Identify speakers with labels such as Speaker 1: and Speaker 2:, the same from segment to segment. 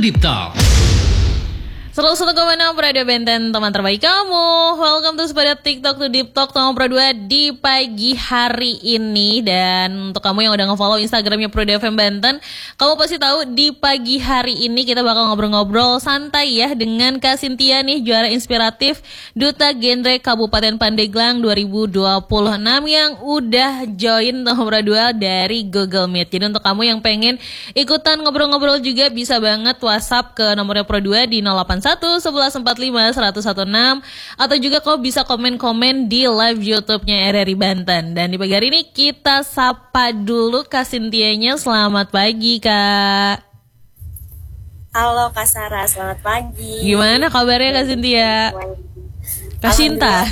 Speaker 1: Deep Talk.
Speaker 2: 101,6 Radio Benten, teman terbaik kamu. Welcome terus pada TikTok to Deep Talk nomor 2 di pagi hari ini. Dan untuk kamu yang udah nge-follow Instagramnya Prodi FM Banten, kamu pasti tahu di pagi hari ini kita bakal ngobrol-ngobrol santai ya dengan Kak Cynthia nih, juara inspiratif Duta Genre Kabupaten Pandeglang 2026 yang udah join nomor 2 dari Google Meet. Jadi untuk kamu yang pengen ikutan ngobrol-ngobrol juga bisa banget WhatsApp ke nomornya Pro 2 di 081 1145 116 atau juga kau bisa komen-komen di live YouTube-nya RRI Banten. Dan di pagi hari ini kita sapa dulu Kak Cynthia-nya. Selamat pagi, Kak.
Speaker 3: Halo Kak Sarah, selamat pagi.
Speaker 2: Gimana kabarnya Kak Cynthia? Kak Cinta.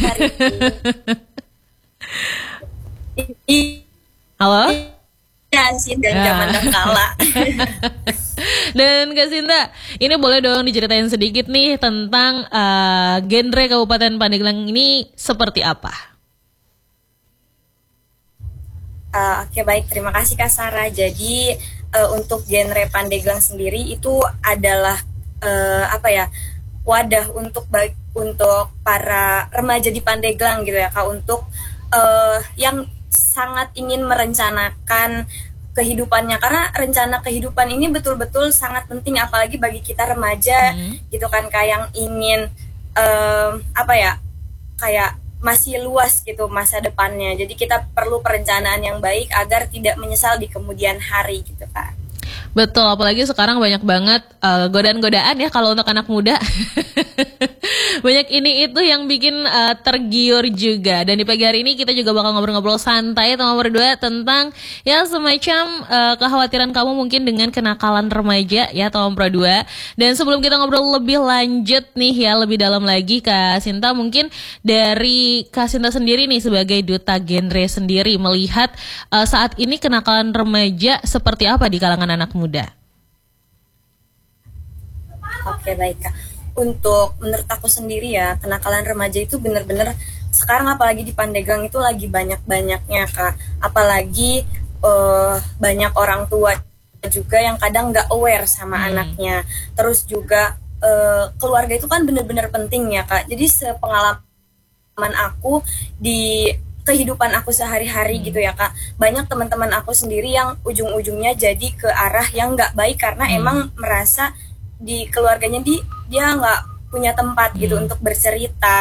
Speaker 2: Halo?
Speaker 3: Ya, dan zaman kala.
Speaker 2: Dan Kak Sinta, ini boleh dong diceritain sedikit nih tentang genre Kabupaten Pandeglang ini seperti apa?
Speaker 3: Oke, baik, terima kasih Kak Sarah. Jadi untuk genre Pandeglang sendiri itu adalah wadah untuk para remaja di Pandeglang gitu ya Kak, untuk yang sangat ingin merencanakan kehidupannya, karena rencana kehidupan ini betul-betul sangat penting apalagi bagi kita remaja gitu kan Kak, yang ingin kayak masih luas gitu masa depannya. Jadi kita perlu perencanaan yang baik agar tidak menyesal di kemudian hari gitu Kak.
Speaker 2: Betul, apalagi sekarang banyak banget godaan-godaan ya kalau untuk anak muda. Banyak ini itu yang bikin tergiur juga. Dan di pagi hari ini kita juga bakal ngobrol-ngobrol santai sama berdua tentang ya semacam kekhawatiran kamu mungkin dengan kenakalan remaja ya Tom Pro 2. Dan sebelum kita ngobrol lebih lanjut nih ya, lebih dalam lagi Kak Sinta, mungkin dari Kak Sinta sendiri nih sebagai duta genre sendiri melihat saat ini kenakalan remaja seperti apa di kalangan anak muda?
Speaker 3: Oke, baik Kak. Untuk menurut aku sendiri ya, kenakalan remaja itu benar-benar sekarang apalagi di Pandeglang itu lagi banyak-banyaknya Kak. Apalagi banyak orang tua juga yang kadang nggak aware sama anaknya. Terus juga keluarga itu kan benar-benar penting ya Kak. Jadi sepengalaman aku di kehidupan aku sehari-hari gitu ya Kak, banyak teman-teman aku sendiri yang ujung-ujungnya jadi ke arah yang nggak baik karena emang merasa di keluarganya dia nggak punya tempat gitu untuk bercerita.